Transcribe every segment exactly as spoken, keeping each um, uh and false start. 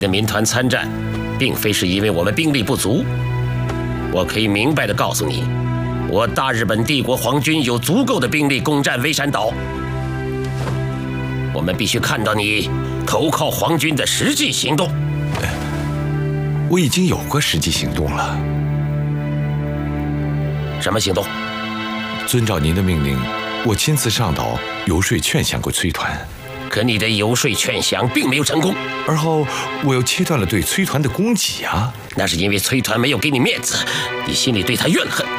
的民团参战，并非是因为我们兵力不足。我可以明白地告诉你，我大日本帝国皇军有足够的兵力攻占微山岛。我们必须看到你投靠皇军的实际行动。 我已经有过实际行动了。 什么行动？ 遵照您的命令，我亲自上岛游说劝降过崔团。 可你的游说劝降并没有成功， 而后我又切断了对崔团的供给啊！ 那是因为崔团没有给你面子，你心里对他怨恨。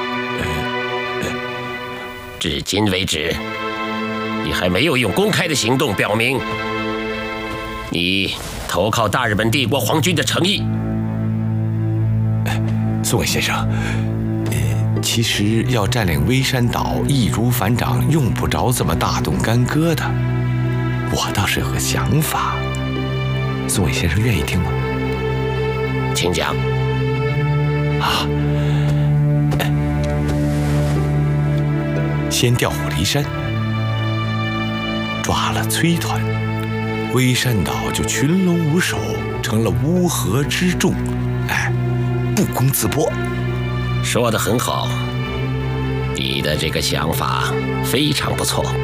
至今为止，你还没有用公开的行动表明你投靠大日本帝国皇军的诚意。 宋伟先生，呃，其实要占领微山岛易如反掌，用不着这么大动干戈的。我倒是有个想法，宋伟先生愿意听吗？ 请讲。 啊，先调虎离山，抓了崔团，微山岛就群龙无首，成了乌合之众，哎，不攻自破。 说得很好，你的这个想法非常不错。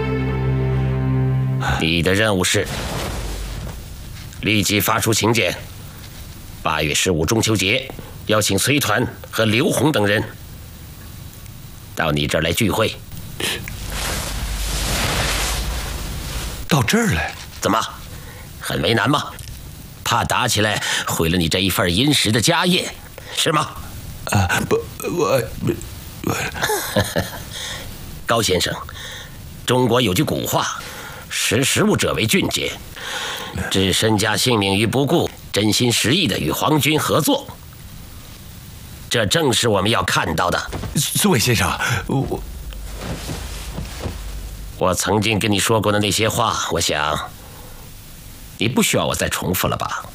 你的任务是立即发出请柬，八月十五中秋节邀请崔团和刘洪等人到你这儿来聚会。 到这儿来？ 怎么，很为难吗？怕打起来毁了你这一份殷实的家业，是吗？ 啊，不，我我。 高先生，中国有句古话，识时务者为俊杰，置身家性命于不顾，真心实意的与皇军合作，这正是我们要看到的。 苏伟先生，我我曾经跟你说过的那些话，我想你不需要我再重复了吧？